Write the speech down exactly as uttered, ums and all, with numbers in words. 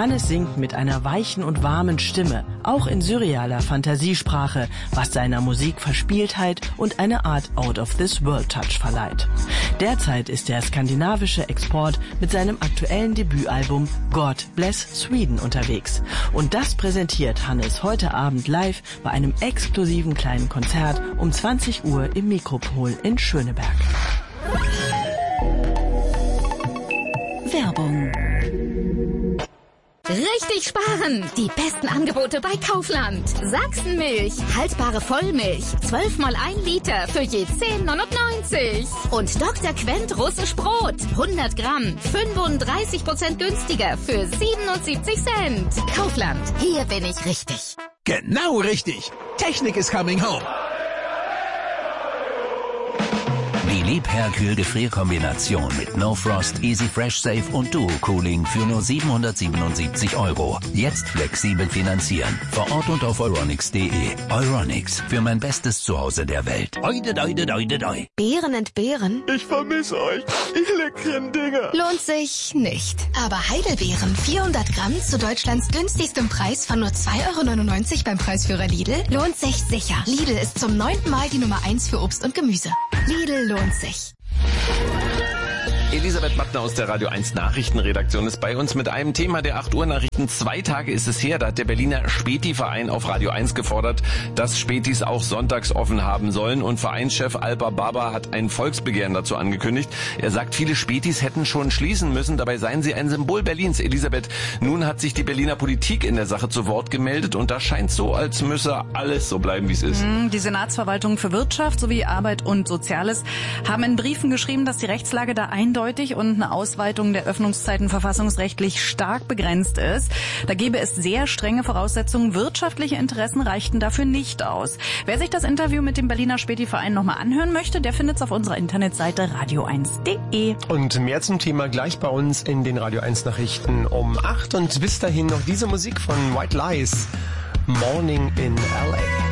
Hannes singt mit einer weichen und warmen Stimme, auch in surrealer Fantasiesprache, was seiner Musik Verspieltheit und eine Art Out-of-this-World-Touch verleiht. Derzeit ist der skandinavische Export mit seinem aktuellen Debütalbum God Bless Sweden unterwegs. Und das präsentiert Hannes heute Abend live bei einem exklusiven kleinen Konzert um zwanzig Uhr im Mikropol in Schöneberg. Werbung. Richtig sparen! Die besten Angebote bei Kaufland. Sachsenmilch, haltbare Vollmilch, zwölf mal ein Liter für je zehn neunundneunzig. Und Doktor Quent russisch Brot, hundert Gramm, fünfunddreißig Prozent günstiger für siebenundsiebzig Cent. Kaufland, hier bin ich richtig. Genau richtig. Technik is coming home. Die Liebherr-Kühl-Gefrierkombination mit No Frost, Easy Fresh Safe und Duo Cooling für nur siebenhundertsiebenundsiebzig Euro. Jetzt flexibel finanzieren. Vor Ort und auf euronics punkt de. Euronics, für mein bestes Zuhause der Welt. Oide, oide, oide, oide. Beeren entbehren? Ich vermisse euch. Ich leckeren Dinger. Lohnt sich nicht. Aber Heidelbeeren, vierhundert Gramm zu Deutschlands günstigstem Preis von nur zwei Euro neunundneunzig beim Preisführer Lidl, lohnt sich sicher. Lidl ist zum neunten Mal die Nummer eins für Obst und Gemüse. Lidl lohnt sich. Elisabeth Mattner aus der Radio eins Nachrichtenredaktion ist bei uns mit einem Thema der acht Uhr Nachrichten. Zwei Tage ist es her, da hat der Berliner Späti-Verein auf Radio eins gefordert, dass Spätis auch sonntags offen haben sollen. Und Vereinschef Alper Baba hat ein Volksbegehren dazu angekündigt. Er sagt, viele Spätis hätten schon schließen müssen. Dabei seien sie ein Symbol Berlins. Elisabeth, nun hat sich die Berliner Politik in der Sache zu Wort gemeldet. Und da scheint so, als müsse alles so bleiben, wie es ist. Die Senatsverwaltung für Wirtschaft sowie Arbeit und Soziales haben in Briefen geschrieben, dass die Rechtslage da eindeutig und eine Ausweitung der Öffnungszeiten verfassungsrechtlich stark begrenzt ist. Da gäbe es sehr strenge Voraussetzungen. Wirtschaftliche Interessen reichten dafür nicht aus. Wer sich das Interview mit dem Berliner Späti-Verein nochmal anhören möchte, der findet es auf unserer Internetseite radio eins punkt de. Und mehr zum Thema gleich bei uns in den Radio eins Nachrichten um acht. Und bis dahin noch diese Musik von White Lies, Morning in L A.